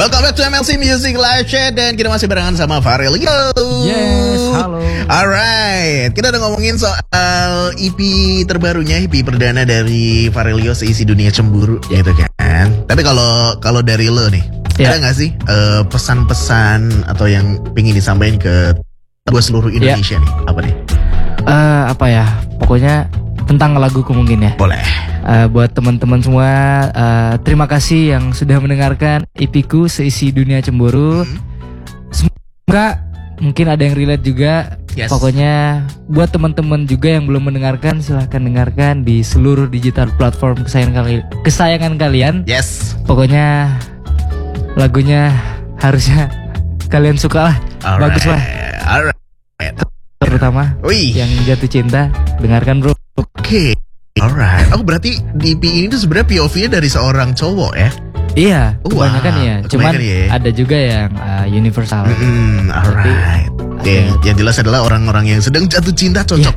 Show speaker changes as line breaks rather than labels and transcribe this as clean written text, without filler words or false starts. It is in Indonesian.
Welcome back to MLC Music Live Chat. Dan kita masih barengan sama Farelio.
Yes, halo.
Alright, kita udah ngomongin soal EP terbarunya, EP perdana dari Farelio, Seisi Dunia Cemburu, gitu kan. Tapi kalau dari lo nih, ada gak sih pesan-pesan atau yang pengen disampaikan ke buat seluruh Indonesia nih? Apa nih?
Apa ya, pokoknya tentang laguku mungkin ya.
Boleh.
Buat teman-teman semua, terima kasih yang sudah mendengarkan EP-ku Seisi Dunia Cemburu. Semoga mungkin ada yang relate juga.
Yes.
Pokoknya buat teman-teman juga yang belum mendengarkan, silahkan dengarkan di seluruh digital platform kesayangan kalian.
Yes.
Pokoknya lagunya harusnya kalian suka lah. Bagus lah.
Alright.
Terutama yang jatuh cinta, dengarkan bro.
Oke. Alright. Oh, berarti di EP ini tuh sebenarnya POV-nya dari seorang cowok ya?
Iya, kebanyakan ya. Cuman
ya.
ada juga yang universal.
Alright. Yang jelas adalah orang-orang yang sedang jatuh cinta cocok